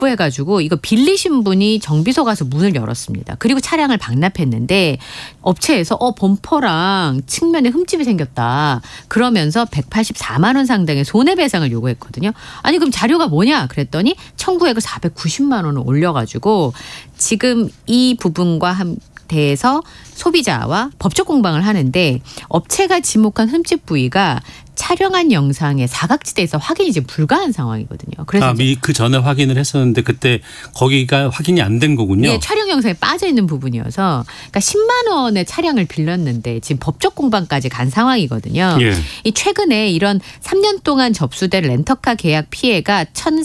납부해가지고 이거 빌리신 분이 정비소 가서 문을 열었습니다. 그리고 차량을 반납했는데 업체에서 범퍼랑 측면에 흠집이 생겼다. 그러면서 184만 원 상당의 손해배상을 요구했거든요. 아니 그럼 자료가 뭐냐 그랬더니 청구액을 490만 원을 올려가지고 지금 이 부분과 대해서 소비자와 법적 공방을 하는데 업체가 지목한 흠집 부위가 촬영한 영상의 사각지대에서 확인이 지금 불가한 상황이거든요. 그래서 그 전에 확인을 했었는데 그때 거기가 확인이 안 된 거군요. 네, 촬영 영상에 빠져 있는 부분이어서 그러니까 10만 원의 차량을 빌렸는데 지금 법적 공방까지 간 상황이거든요. 예. 이 최근에 이런 3년 동안 접수된 렌터카 계약 피해가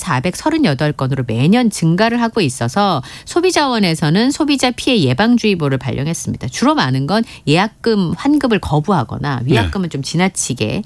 1,438건으로 매년 증가를 하고 있어서 소비자원에서는 소비자 피해 예방주의보를 발령했습니다. 주로 많은 건 예약금 환급을 거부하거나 위약금은 좀 지나치게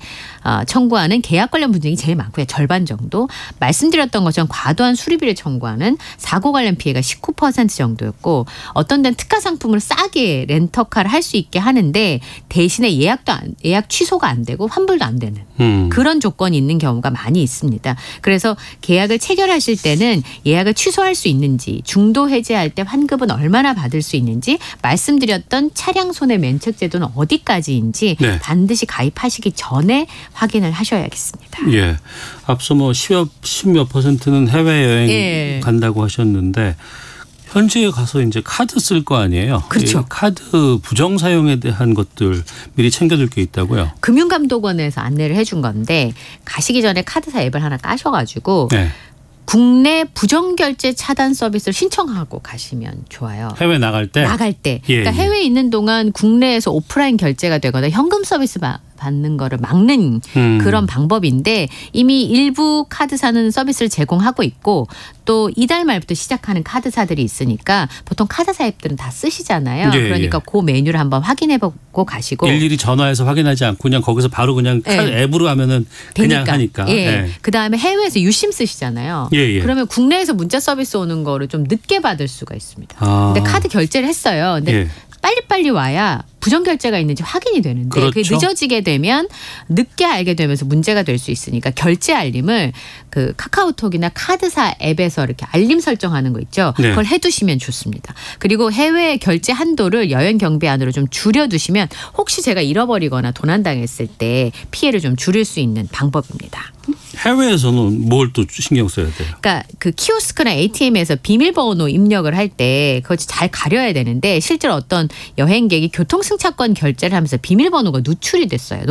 청구하는 계약 관련 분쟁이 제일 많고요. 절반 정도. 말씀드렸던 것처럼 과도한 수리비를 청구하는 사고 관련 피해가 19% 정도였고 어떤 데는 특가 상품을 싸게 렌터카를 할 수 있게 하는데 대신에 예약 취소가 안 되고 환불도 안 되는 그런 조건이 있는 경우가 많이 있습니다. 그래서 계약을 체결하실 때는 예약을 취소할 수 있는지 중도 해지할 때 환급은 얼마나 받을 수 있는지 말씀드렸던 차량 손해 면책 제도는 어디까지인지 네. 반드시 가입하시기 전에 확인을 하셔야겠습니다. 예. 앞서 10몇 %는 해외여행 간다고 하셨는데 현지에 가서 이제 카드 쓸 거 아니에요. 그렇죠. 카드 부정 사용에 대한 것들 미리 챙겨둘 게 있다고요. 금융감독원에서 안내를 해준 건데 가시기 전에 카드사 앱을 하나 까셔가지고 네. 국내 부정결제 차단 서비스를 신청하고 가시면 좋아요. 해외 나갈 때? 나갈 때. 그러니까 해외에 있는 동안 국내에서 오프라인 결제가 되거나 현금 서비스 받는 거를 막는 그런 방법인데 이미 일부 카드사는 서비스를 제공하고 있고 또 이달 말부터 시작하는 카드사들이 있으니까 보통 카드사 앱들은 다 쓰시잖아요. 그러니까 그 메뉴를 한번 확인해보고 가시고. 일일이 전화해서 확인하지 않고 그냥 거기서 바로 그냥 카드 앱으로 하면은 그냥 하니까. 그다음에 해외에서 유심 쓰시잖아요. 그러면 국내에서 문자 서비스 오는 거를 좀 늦게 받을 수가 있습니다. 근데 카드 결제를 했어요. 근데 빨리빨리 와야 부정결제가 있는지 확인이 되는데 그렇죠. 그게 늦어지게 되면 늦게 알게 되면서 문제가 될 수 있으니까 결제 알림을 그 카카오톡이나 카드사 앱에서 이렇게 알림 설정하는 거 있죠. 그걸 해두시면 좋습니다. 그리고 해외 결제 한도를 여행 경비 안으로 좀 줄여두시면 혹시 제가 잃어버리거나 도난당했을 때 피해를 좀 줄일 수 있는 방법입니다. 해외에서는 뭘 또 신경 써야 돼요? 그러니까 그 키오스크나 ATM에서 비밀번호 입력을 할 때 그걸 잘 가려야 되는데 실제로 어떤 여행객이 교통승차권 결제를 하면서 비밀번호가 노출이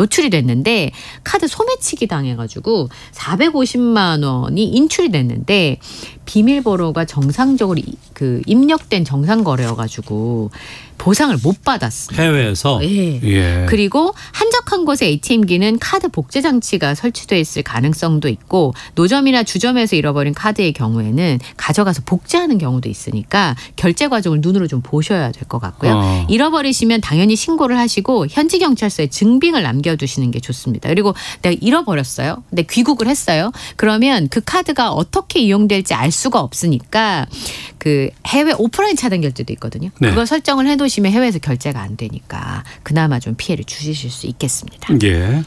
됐는데 카드 소매치기 당해가지고 450만 원이 인출이 됐는데 비밀번호가 정상적으로 그 입력된 정상 거래여가지고 보상을 못 받았습니다. 해외에서? 그리고 한적한 곳에 ATM기는 카드 복제 장치가 설치되어 있을 가능성도 있고 노점이나 주점에서 잃어버린 카드의 경우에는 가져가서 복제하는 경우도 있으니까 결제 과정을 눈으로 좀 보셔야 될 것 같고요. 잃어버리시면 당연히 신고를 하시고 현지 경찰서에 증빙을 남겨두시는 게 좋습니다. 그리고 내가 잃어버렸어요. 근데 귀국을 했어요. 그러면 그 카드가 어떻게 이용될지 알 수가 없으니까 그 해외 오프라인 차단 결제도 있거든요. 그걸 설정을 해놓으시면 해외에서 결제가 안 되니까 그나마 좀 피해를 주실 수 있겠습니다. 예.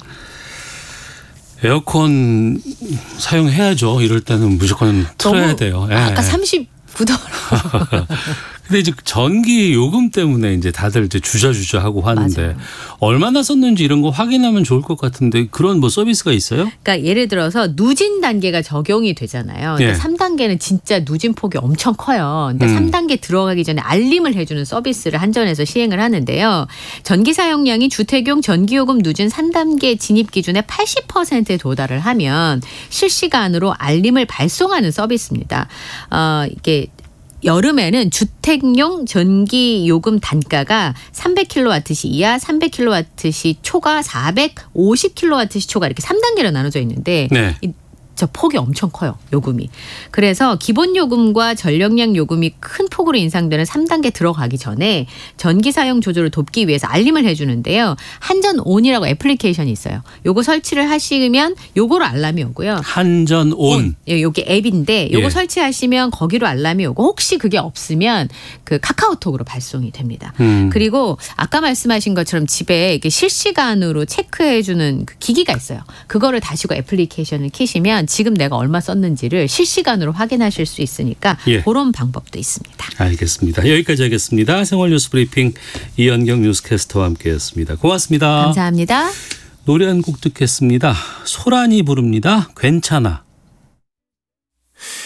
에어컨 사용해야죠. 이럴 때는 무조건 틀어야 돼요. 아까 39도. 근데 이제 전기 요금 때문에 이제 다들 이제 주저하고 하는데 맞아요. 얼마나 썼는지 이런 거 확인하면 좋을 것 같은데 그런 뭐 서비스가 있어요? 그러니까 예를 들어서 누진 단계가 적용이 되잖아요. 근데 3단계는 진짜 누진 폭이 엄청 커요. 근데 3단계 들어가기 전에 알림을 해주는 서비스를 한전에서 시행을 하는데요. 전기 사용량이 주택용 전기요금 누진 3단계 진입 기준의 80%에 도달을 하면 실시간으로 알림을 발송하는 서비스입니다. 이게 여름에는 주택용 전기요금 단가가 300kWh 이하, 300kWh 초과, 450kWh 초과 이렇게 3단계로 나눠져 있는데 저 폭이 엄청 커요. 요금이. 그래서 기본 요금과 전력량 요금이 큰 폭으로 인상되는 3단계 들어가기 전에 전기 사용 조절을 돕기 위해서 알림을 해주는데요. 한전온이라고 애플리케이션이 있어요. 요거 설치를 하시면 요거로 알람이 오고요. 한전온. 요게 앱인데 요거 설치하시면 거기로 알람이 오고 혹시 그게 없으면 그 카카오톡으로 발송이 됩니다. 그리고 아까 말씀하신 것처럼 집에 이렇게 실시간으로 체크해주는 그 기기가 있어요. 그거를 다시고 애플리케이션을 키시면 지금 내가 얼마 썼는지를 실시간으로 확인하실 수 있으니까 예. 그런 방법도 있습니다. 알겠습니다. 여기까지 하겠습니다. 생활 뉴스 브리핑 이현경 뉴스캐스터와 함께했습니다. 고맙습니다. 감사합니다. 노래 한 곡 듣겠습니다. 소란이 부릅니다. 괜찮아.